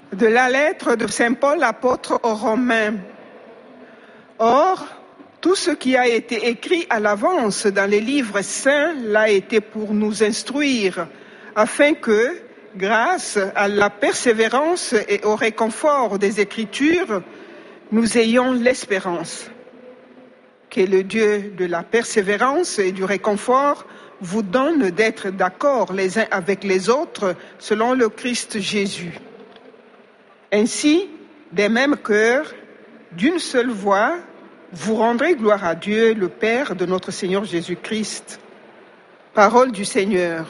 De la lettre de Saint Paul apôtre aux Romains. Or, tout ce qui a été écrit à l'avance dans les livres saints l'a été pour nous instruire, afin que, grâce à la persévérance et au réconfort des Écritures, nous ayons l'espérance. Que le Dieu de la persévérance et du réconfort vous donne d'être d'accord les uns avec les autres selon le Christ Jésus. Ainsi, des mêmes cœurs, d'une seule voix, vous rendrez gloire à Dieu, le Père de notre Seigneur Jésus-Christ. Parole du Seigneur.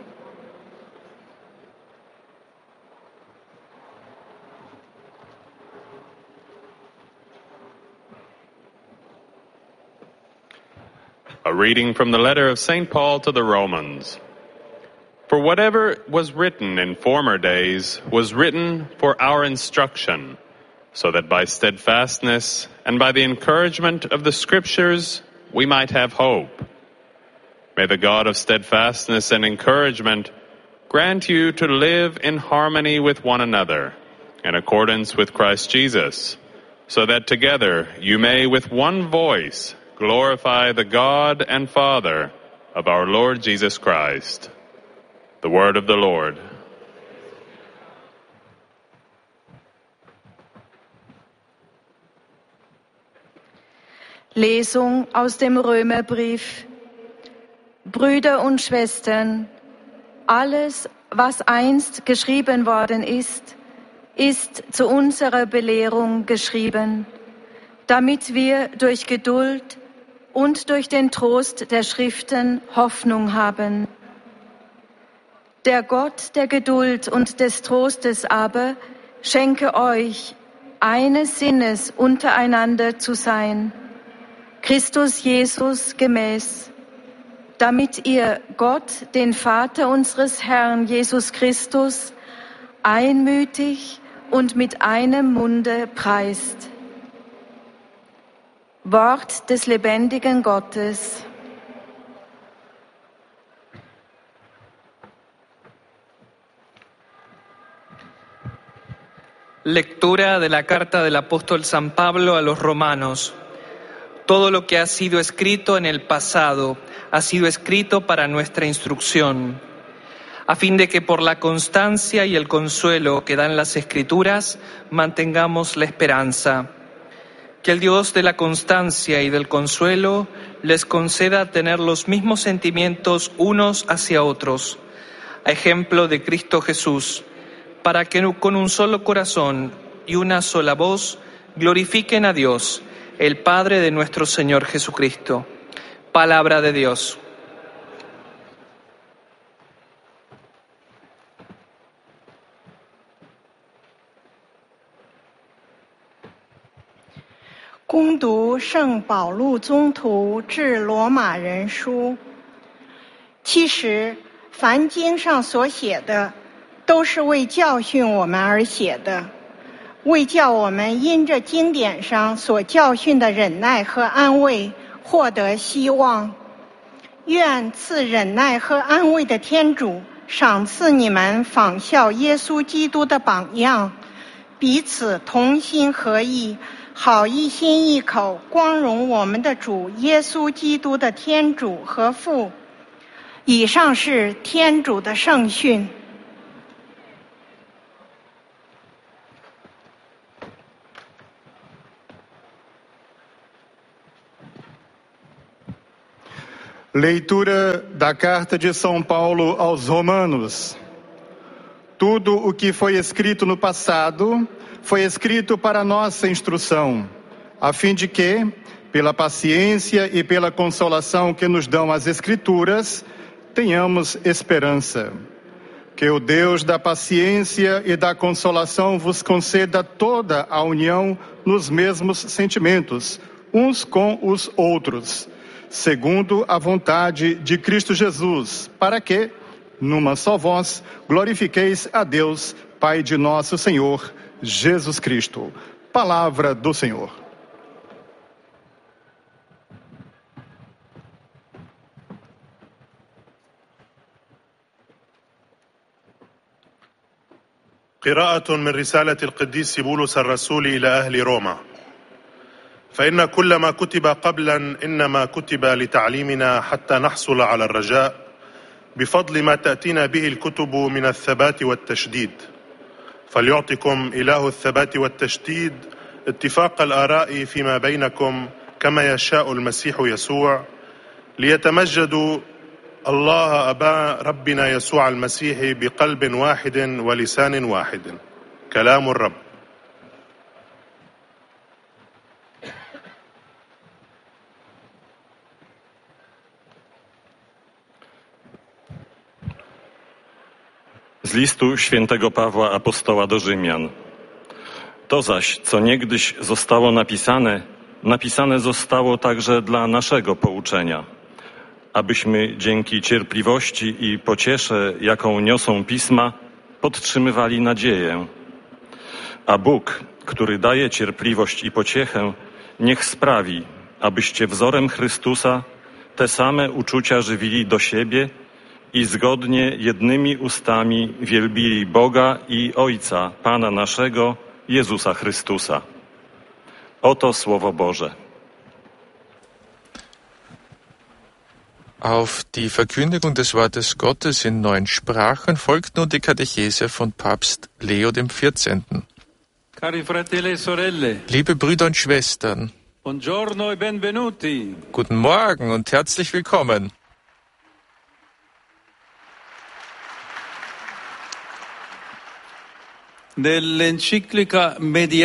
A reading from the letter of St. Paul to the Romans. For whatever was written in former days was written for our instruction, so that by steadfastness and by the encouragement of the Scriptures we might have hope. May the God of steadfastness and encouragement grant you to live in harmony with one another, in accordance with Christ Jesus, so that together you may with one voice glorify the God and Father of our Lord Jesus Christ. The word of the Lord. Lesung aus dem Römerbrief. Brüder und Schwestern, alles, was einst geschrieben worden ist, ist zu unserer Belehrung geschrieben, damit wir durch Geduld und durch den Trost der Schriften Hoffnung haben. Der Gott der Geduld und des Trostes aber schenke euch, eines Sinnes untereinander zu sein, Christus Jesus gemäß, damit ihr Gott, den Vater unseres Herrn Jesus Christus, einmütig und mit einem Munde preist. Wort des lebendigen Gottes. Lectura de la carta del apóstol San Pablo a los romanos. Todo lo que ha sido escrito en el pasado ha sido escrito para nuestra instrucción, a fin de que por la constancia y el consuelo que dan las Escrituras mantengamos la esperanza. Que el Dios de la constancia y del consuelo les conceda tener los mismos sentimientos unos hacia otros, a ejemplo de Cristo Jesús, para que con un solo corazón y una sola voz glorifiquen a Dios, el Padre de nuestro Señor Jesucristo. Palabra de Dios. 《恭读圣保禄宗徒致罗马人书》。其实，凡经上所写的，都是为教训我们而写的，为叫我们因着经典上所教训的忍耐和安慰，获得希望。愿赐忍耐和安慰的天主，赏赐你们仿效耶稣基督的榜样，彼此同心合意，好一心一口光荣我们的主耶稣基督的天主和父。以上是天主的圣训。 Leitura da carta de São Paulo aos Romanos. Tudo o que foi escrito no passado foi escrito para nossa instrução, a fim de que, pela paciência e pela consolação que nos dão as Escrituras, tenhamos esperança. Que o Deus da paciência e da consolação vos conceda toda a união nos mesmos sentimentos, uns com os outros, segundo a vontade de Cristo Jesus, para que, numa só voz, glorifiqueis a Deus, Pai de nosso Senhor, Jesus Cristo. Palavra do Senhor. قراءة من رسالة القديس بولس الرسول إلى أهل روما. فإن كل ما كتب قبلا إنما كتب لتعليمنا حتى نحصل على الرجاء بفضل ما تأتينا به الكتب من الثبات والتشديد. فليعطكم إله الثبات والتشديد اتفاق الآراء فيما بينكم كما يشاء المسيح يسوع، ليتمجدوا الله أبا ربنا يسوع المسيح بقلب واحد ولسان واحد. كلام الرب. Z listu świętego Pawła Apostoła do Rzymian. To zaś, co niegdyś zostało napisane zostało także dla naszego pouczenia, abyśmy dzięki cierpliwości i pociesze, jaką niosą pisma, podtrzymywali nadzieję. A Bóg, który daje cierpliwość i pociechę, niech sprawi, abyście wzorem Chrystusa te same uczucia żywili do siebie i zgodnie jednymi ustami wielbili Boga i Ojca, Pana naszego, Jezusa Chrystusa. Oto Słowo Boże. Auf die Verkündigung des Wortes Gottes in 9 Sprachen folgt nun die Katechese von Papst Leo XIV. Cari fratelli e sorelle, Liebe Brüder und Schwestern, buongiorno e benvenuti. Guten Morgen und herzlich willkommen. In der Enzyklika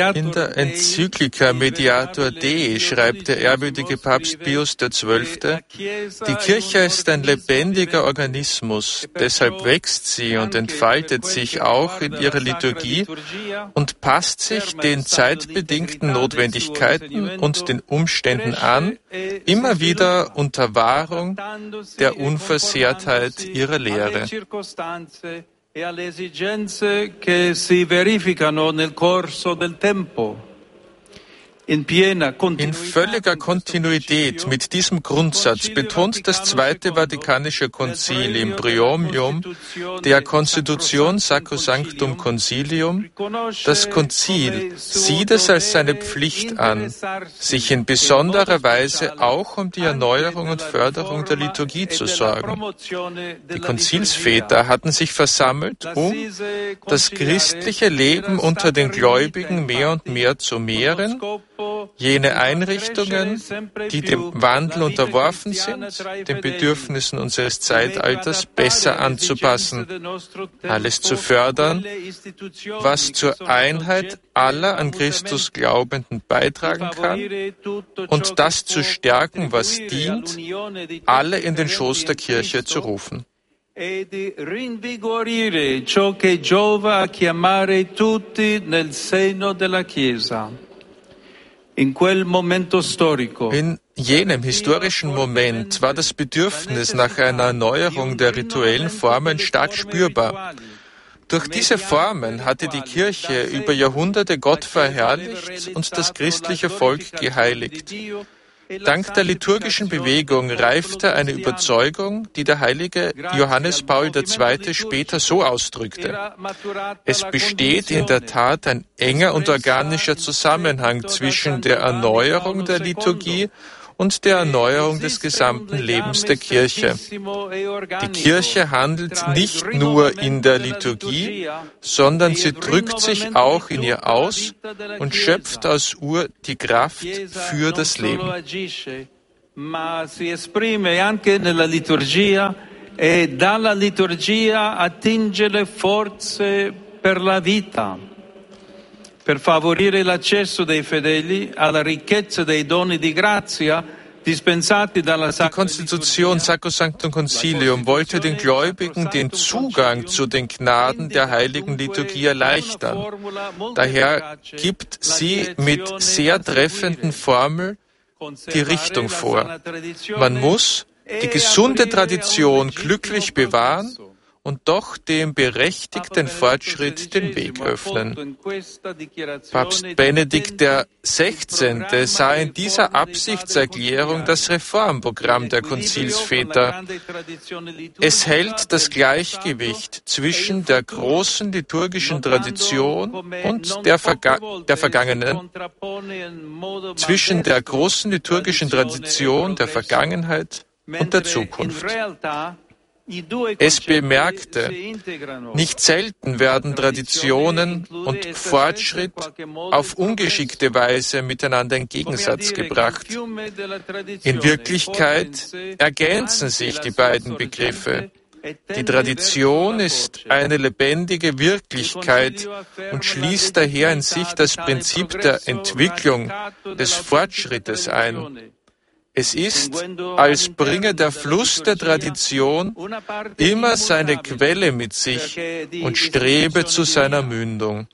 Mediator Dei schreibt der ehrwürdige Papst Pius XII., die Kirche ist ein lebendiger Organismus, deshalb wächst sie und entfaltet sich auch in ihrer Liturgie und passt sich den zeitbedingten Notwendigkeiten und den Umständen an, immer wieder unter Wahrung der Unversehrtheit ihrer Lehre. E alle esigenze che si verificano nel corso del tempo. In völliger Kontinuität mit diesem Grundsatz betont das Zweite Vatikanische Konzil im Priorium der Constitution Sacrosanctum Concilium. Das Konzil sieht es als seine Pflicht an, sich in besonderer Weise auch um die Erneuerung und Förderung der Liturgie zu sorgen. Die Konzilsväter hatten sich versammelt, um das christliche Leben unter den Gläubigen mehr und mehr zu mehren, jene Einrichtungen, die dem Wandel unterworfen sind, den Bedürfnissen unseres Zeitalters besser anzupassen, alles zu fördern, was zur Einheit aller an Christus Glaubenden beitragen kann, und das zu stärken, was dient, alle in den Schoß der Kirche zu rufen. E di rinvigorire ciò che giova a chiamare tutti nel seno della Chiesa. In jenem historischen Moment war das Bedürfnis nach einer Erneuerung der rituellen Formen stark spürbar. Durch diese Formen hatte die Kirche über Jahrhunderte Gott verherrlicht und das christliche Volk geheiligt. Dank der liturgischen Bewegung reifte eine Überzeugung, die der heilige Johannes Paul II. Später so ausdrückte: Es besteht in der Tat ein enger und organischer Zusammenhang zwischen der Erneuerung der Liturgie und der Erneuerung des gesamten Lebens der Kirche. Die Kirche handelt nicht nur in der Liturgie, sondern sie drückt sich auch in ihr aus und schöpft aus ihr die Kraft für das Leben. Ma si esprime anche nella liturgia e dalla liturgia attinge le forze per la vita. Per favorire l'accesso dei fedeli alla ricchezza dei doni di grazia dispensati dalla Die Konstitution Sacrosanctum Concilium wollte den Gläubigen den Zugang zu den Gnaden der heiligen Liturgie erleichtern. Daher gibt sie mit sehr treffenden Formeln die Richtung vor. Man muss die gesunde Tradition glücklich bewahren und doch dem berechtigten Fortschritt den Weg öffnen. Papst Benedikt XVI. Sah in dieser Absichtserklärung das Reformprogramm der Konzilsväter. Es hält das Gleichgewicht zwischen der großen liturgischen Tradition und der Vergangenheit und der Zukunft. Es bemerkte, nicht selten werden Traditionen und Fortschritt auf ungeschickte Weise miteinander in Gegensatz gebracht. In Wirklichkeit ergänzen sich die beiden Begriffe. Die Tradition ist eine lebendige Wirklichkeit und schließt daher in sich das Prinzip der Entwicklung, des Fortschrittes ein. Es ist, als bringe der Fluss der Tradition immer seine Quelle mit sich und strebe zu seiner Mündung.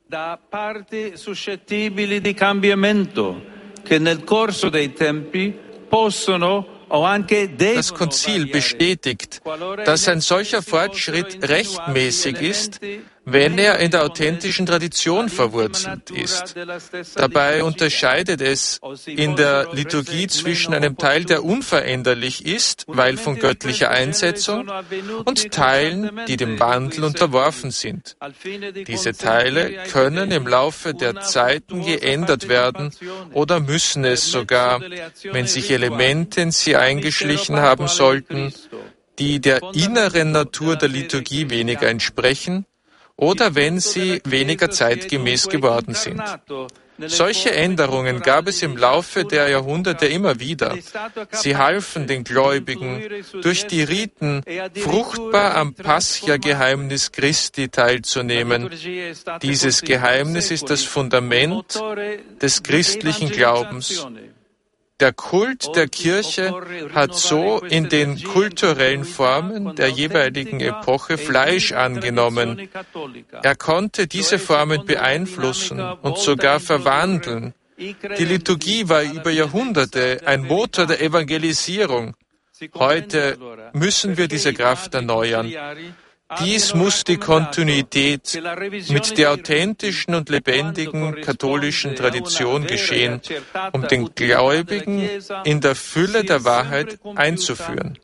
Das Konzil bestätigt, dass ein solcher Fortschritt rechtmäßig ist, wenn er in der authentischen Tradition verwurzelt ist. Dabei unterscheidet es in der Liturgie zwischen einem Teil, der unveränderlich ist, weil von göttlicher Einsetzung, und Teilen, die dem Wandel unterworfen sind. Diese Teile können im Laufe der Zeiten geändert werden oder müssen es sogar, wenn sich Elemente in sie eingeschlichen haben sollten, die der inneren Natur der Liturgie weniger entsprechen, oder wenn sie weniger zeitgemäß geworden sind. Solche Änderungen gab es im Laufe der Jahrhunderte immer wieder. Sie halfen den Gläubigen, durch die Riten fruchtbar am Pascha-Geheimnis Christi teilzunehmen. Dieses Geheimnis ist das Fundament des christlichen Glaubens. Der Kult der Kirche hat so in den kulturellen Formen der jeweiligen Epoche Fleisch angenommen. Er konnte diese Formen beeinflussen und sogar verwandeln. Die Liturgie war über Jahrhunderte ein Motor der Evangelisierung. Heute müssen wir diese Kraft erneuern. Dies muss die Kontinuität mit der authentischen und lebendigen katholischen Tradition geschehen, um den Gläubigen in der Fülle der Wahrheit einzuführen.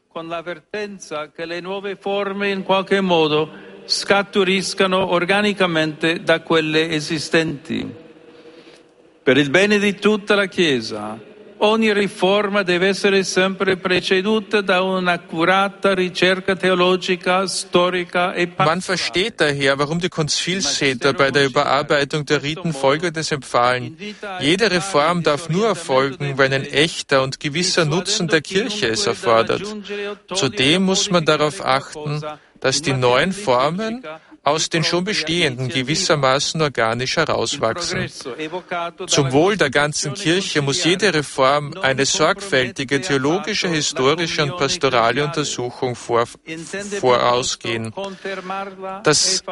Scaturiscano organicamente da quelle esistenti. Per il bene di tutta la Chiesa, ogni riforma deve essere sempre preceduta da un'accurata ricerca teologica, storica e Man versteht daher, warum die Konzilsväter bei der Überarbeitung der Riten Folgendes empfahlen. Jede Reform darf nur erfolgen, wenn ein echter und gewisser Nutzen der Kirche es erfordert. Zudem muss man darauf achten, dass die neuen Formen aus den schon bestehenden gewissermaßen organisch herauswachsen. Zum Wohl der ganzen Kirche muss jede Reform eine sorgfältige theologische, historische und pastorale Untersuchung vorausgehen. Das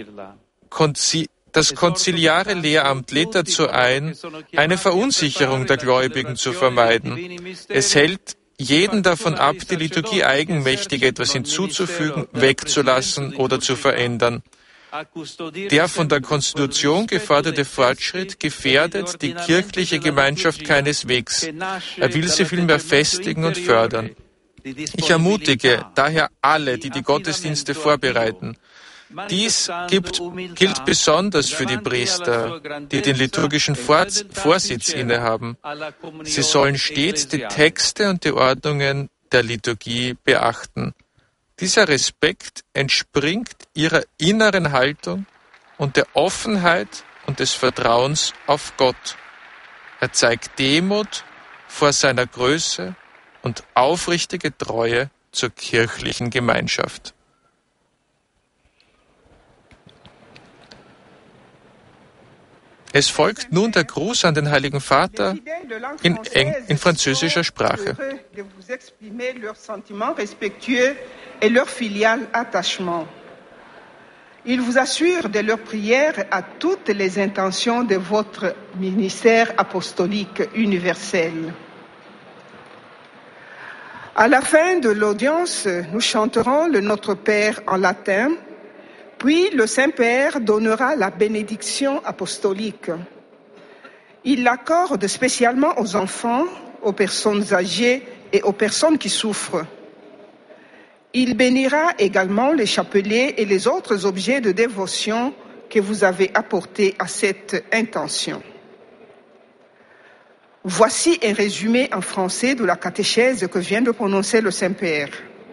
konziliare Lehramt lädt dazu ein, eine Verunsicherung der Gläubigen zu vermeiden. Es hält jeden davon ab, die Liturgie eigenmächtig etwas hinzuzufügen, wegzulassen oder zu verändern. Der von der Konstitution geforderte Fortschritt gefährdet die kirchliche Gemeinschaft keineswegs. Er will sie vielmehr festigen und fördern. Ich ermutige daher alle, die die Gottesdienste vorbereiten. Dies gilt besonders für die Priester, die den liturgischen Vorsitz innehaben. Sie sollen stets die Texte und die Ordnungen der Liturgie beachten. Dieser Respekt entspringt ihrer inneren Haltung und der Offenheit und des Vertrauens auf Gott. Er zeigt Demut vor seiner Größe und aufrichtige Treue zur kirchlichen Gemeinschaft. Es folgt nun der Gruß an den Heiligen Vater in französischer Sprache. Il vous assure de leur prière à toutes les intentions de votre ministère apostolique universel. À la fin de l'audience, nous chanterons le Notre Père en latin, puis le Saint-Père donnera la bénédiction apostolique. Il l'accorde spécialement aux enfants, aux personnes âgées et aux personnes qui souffrent. Il bénira également les chapelets et les autres objets de dévotion que vous avez apportés à cette intention. Voici un résumé en français de la catéchèse que vient de prononcer le Saint-Père.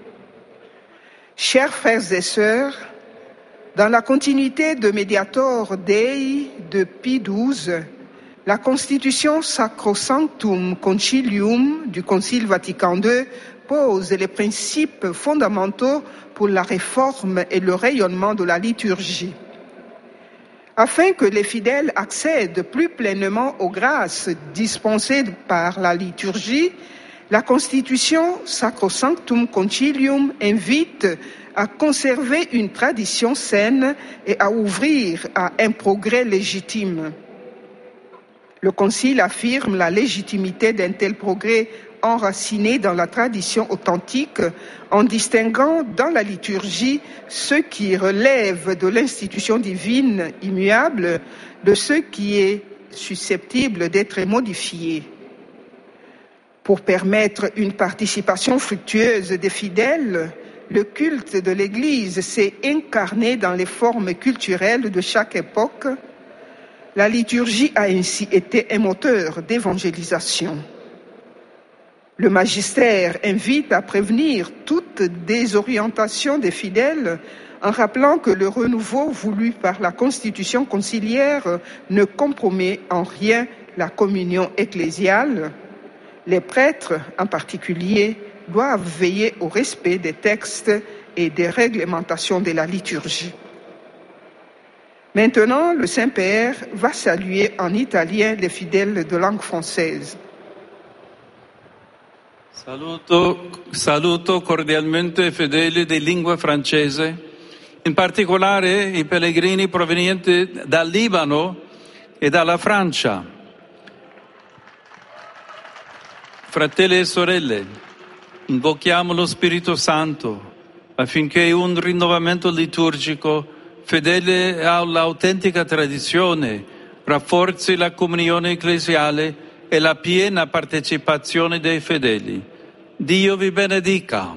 Chers frères et sœurs, dans la continuité de Mediator Dei de Pie XII, la Constitution Sacrosanctum Concilium du Concile Vatican II pose les principes fondamentaux pour la réforme et le rayonnement de la liturgie. Afin que les fidèles accèdent plus pleinement aux grâces dispensées par la liturgie, la Constitution Sacrosanctum Concilium invite à conserver une tradition saine et à ouvrir à un progrès légitime. Le Concile affirme la légitimité d'un tel progrès enraciné dans la tradition authentique en distinguant dans la liturgie ce qui relève de l'institution divine immuable de ce qui est susceptible d'être modifié. Pour permettre une participation fructueuse des fidèles, le culte de l'Église s'est incarné dans les formes culturelles de chaque époque. La liturgie a ainsi été un moteur d'évangélisation. Le magistère invite à prévenir toute désorientation des fidèles en rappelant que le renouveau voulu par la Constitution conciliaire ne compromet en rien la communion ecclésiale. Les prêtres, en particulier, doivent veiller au respect des textes et des réglementations de la liturgie. Maintenant, le Saint-Père va saluer en italien les fidèles de langue française. Saluto cordialmente i fedeli di lingua francese, in particolare i pellegrini provenienti dal Libano e dalla Francia. Fratelli e sorelle, invochiamo lo Spirito Santo affinché un rinnovamento liturgico fedele all'autentica tradizione rafforzi la comunione ecclesiale e la piena partecipazione dei fedeli. Dio vi benedica.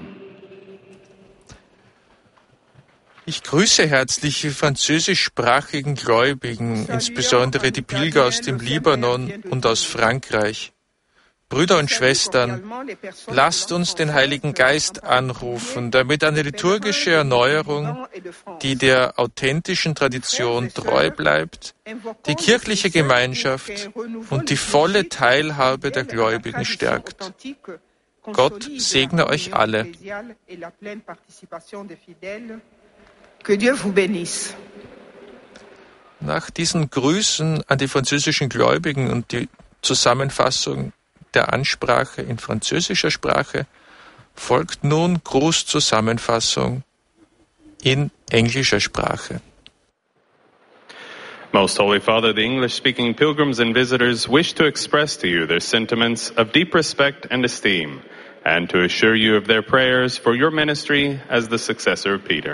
Ich grüße herzlich die französischsprachigen Gläubigen, insbesondere die Pilger aus dem Libanon und aus Frankreich. Brüder und Schwestern, lasst uns den Heiligen Geist anrufen, damit eine liturgische Erneuerung, die der authentischen Tradition treu bleibt, die kirchliche Gemeinschaft und die volle Teilhabe der Gläubigen stärkt. Gott segne euch alle. Nach diesen Grüßen an die französischen Gläubigen und die Zusammenfassung der Ansprache in französischer Sprache folgt nun Grußzusammenfassung in englischer Sprache. Most Holy Father, the English-speaking pilgrims and visitors wish to express to you their sentiments of deep respect and esteem, and to assure you of their prayers for your ministry as the successor of Peter.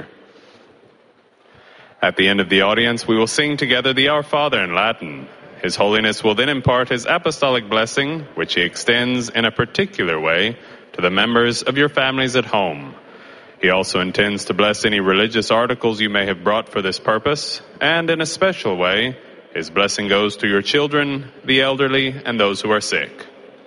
At the end of the audience, we will sing together the Our Father in Latin. His Holiness will then impart his apostolic blessing, which he extends in a particular way to the members of your families at home. He also intends to bless any religious articles you may have brought for this purpose, and in a special way, his blessing goes to your children, the elderly, and those who are sick.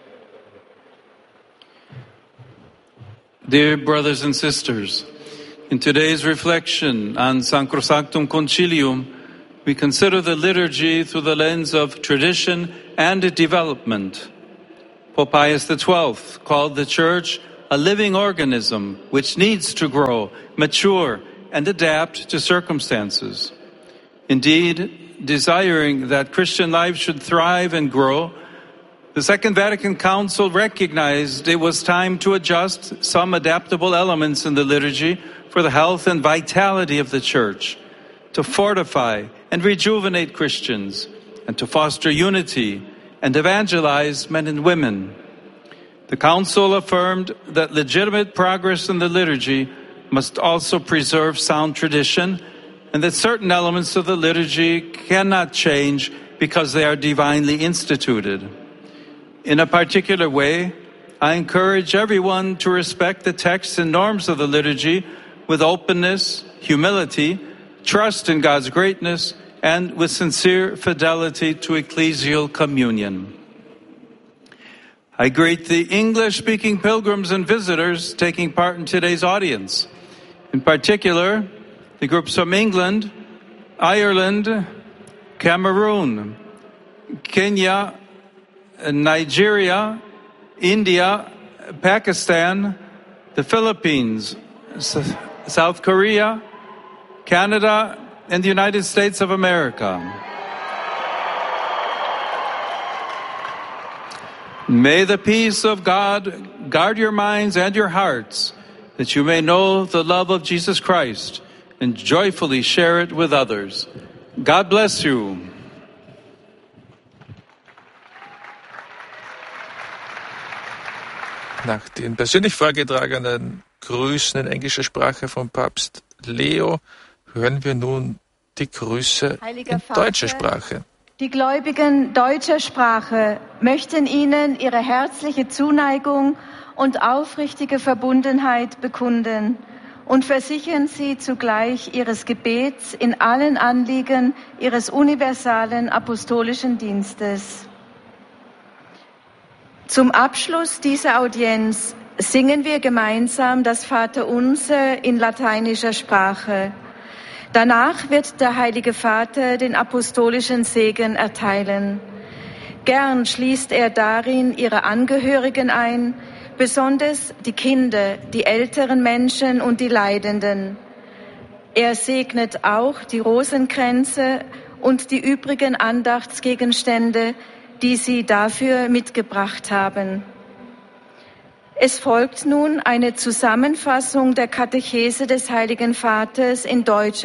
Dear brothers and sisters, in today's reflection on Sacrosanctum Concilium, we consider the liturgy through the lens of tradition and development. Pope Pius XII called the Church a living organism which needs to grow, mature, and adapt to circumstances. Indeed, desiring that Christian life should thrive and grow, the Second Vatican Council recognized it was time to adjust some adaptable elements in the liturgy for the health and vitality of the Church, to fortify and rejuvenate Christians, and to foster unity and evangelize men and women. The Council affirmed that legitimate progress in the liturgy must also preserve sound tradition, and that certain elements of the liturgy cannot change because they are divinely instituted. In a particular way, I encourage everyone to respect the texts and norms of the liturgy with openness, humility, trust in God's greatness, and with sincere fidelity to ecclesial communion. I greet the English-speaking pilgrims and visitors taking part in today's audience. In particular, the groups from England, Ireland, Cameroon, Kenya, Nigeria, India, Pakistan, the Philippines, South Korea, Canada, and the United States of America. May the peace of God guard your minds and your hearts, that you may know the love of Jesus Christ and joyfully share it with others. God bless you. Nach den persönlich vorgetragenen Grüßen in englischer Sprache von Papst Leo hören wir nun die Grüße in deutscher Sprache. Die Gläubigen deutscher Sprache möchten Ihnen ihre herzliche Zuneigung und aufrichtige Verbundenheit bekunden und versichern Sie zugleich Ihres Gebets in allen Anliegen Ihres universalen apostolischen Dienstes. Zum Abschluss dieser Audienz singen wir gemeinsam das Vaterunser in lateinischer Sprache. Danach wird der Heilige Vater den apostolischen Segen erteilen. Gern schließt er darin ihre Angehörigen ein, besonders die Kinder, die älteren Menschen und die Leidenden. Er segnet auch die Rosenkränze und die übrigen Andachtsgegenstände, die sie dafür mitgebracht haben. Es folgt nun eine Zusammenfassung der Katechese des Heiligen Vaters in deutscher